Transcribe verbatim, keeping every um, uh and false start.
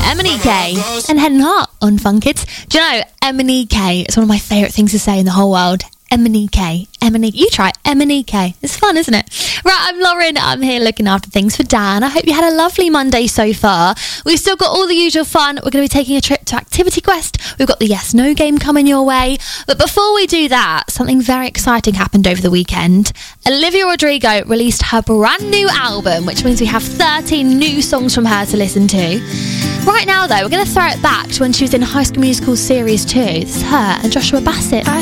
M and E K and Head and Heart on Fun Kids. Do you know, M and E K, it's one of my favourite things to say in the whole world. M and E K. M and E. You try it. M and E K. It's fun, isn't it? Right, I'm Lauren. I'm here looking after things for Dan. I hope you had a lovely Monday so far. We've still got all the usual fun. We're going to be taking a trip to Activity Quest. We've got the Yes No game coming your way. But before we do that, something very exciting happened over the weekend. Olivia Rodrigo released her brand new album, which means we have thirteen new songs from her to listen to. Right now, though, we're going to throw it back to when she was in High School Musical Series two. This is her and Joshua Bassett. I